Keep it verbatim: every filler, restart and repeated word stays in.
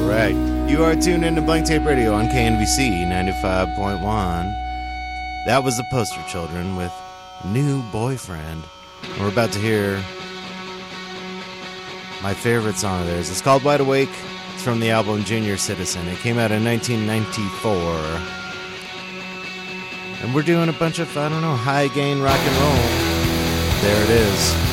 right. You are tuned into Blank Tape Radio on K N B C ninety-five point one. That was the Poster Children with New Boyfriend. And we're about to hear my favorite song of theirs. It's called Wide Awake. It's from the album Junior Citizen. It came out in nineteen ninety-four. And we're doing a bunch of, I don't know, high gain rock and roll. There it is.